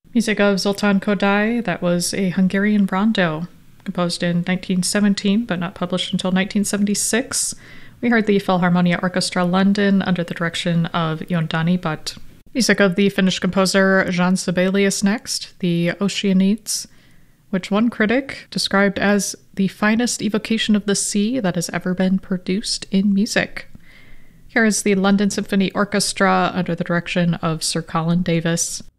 Music of Zoltán Kodály, that was a Hungarian rondo, composed in 1917 but not published until 1976. We heard the Philharmonia Orchestra London under the direction of Yondani Butt. Music of the Finnish composer Jan Sibelius next, the Oceanides, which one critic described as the finest evocation of the sea that has ever been produced in music. Here is the London Symphony Orchestra under the direction of Sir Colin Davis.